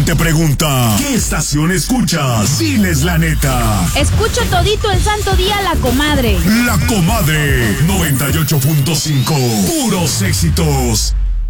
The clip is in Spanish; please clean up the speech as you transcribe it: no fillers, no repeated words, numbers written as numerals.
te pregunta, ¿qué estación escuchas? Diles la neta. Escucho todito el santo día La Comadre. La Comadre 98.5. Puros éxitos.